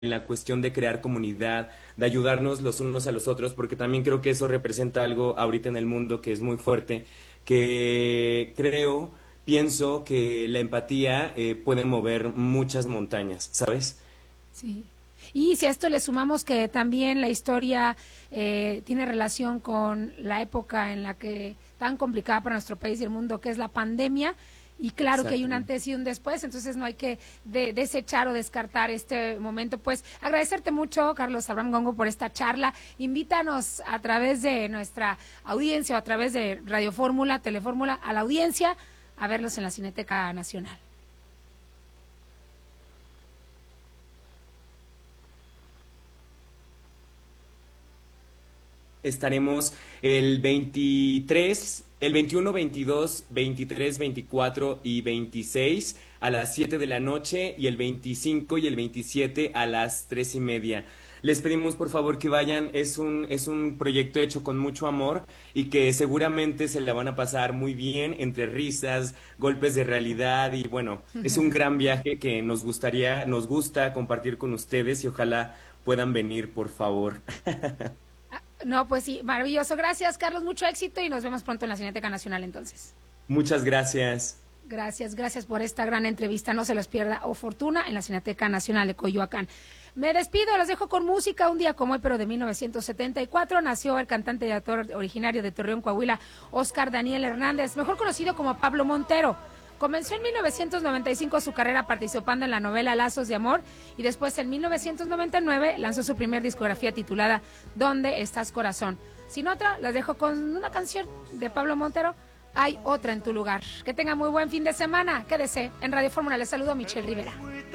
la cuestión de crear comunidad, de ayudarnos los unos a los otros, porque también creo que eso representa algo ahorita en el mundo que es muy fuerte, que creo, pienso que la empatía puede mover muchas montañas, ¿sabes? Sí. Y si a esto le sumamos que también la historia tiene relación con la época en la que tan complicada para nuestro país y el mundo, que es la pandemia, y claro que hay un Exactamente. antes y un después, entonces no hay que desechar o descartar este momento. Pues agradecerte mucho, Carlos Abraham Gongo, por esta charla. Invítanos a través de nuestra audiencia o a través de Radio Fórmula, Telefórmula, a la audiencia a verlos en la Cineteca Nacional. Estaremos el 23, el 21, 22, 23, 24 y 26 a las 7 de la noche y el 25 y el 27 a las 3:30. Les pedimos por favor que vayan, es un proyecto hecho con mucho amor y que seguramente se la van a pasar muy bien entre risas, golpes de realidad y bueno, es un gran viaje que nos gusta compartir con ustedes y ojalá puedan venir, por favor. No, pues sí, maravilloso. Gracias, Carlos. Mucho éxito y nos vemos pronto en la Cineteca Nacional entonces. Muchas gracias. Gracias, gracias por esta gran entrevista. No se los pierda. O Fortuna en la Cineteca Nacional de Coyoacán. Me despido, los dejo con música. Un día como hoy, pero de 1974, nació el cantante y actor originario de Torreón, Coahuila, Oscar Daniel Hernández, mejor conocido como Pablo Montero. Comenzó en 1995 su carrera participando en la novela Lazos de Amor y después en 1999 lanzó su primer discografía titulada ¿Dónde estás, corazón? Sin otra, las dejo con una canción de Pablo Montero, Hay otra en tu lugar. Que tenga muy buen fin de semana. Quédese en Radio Fórmula. Les saludo a Michelle Rivera.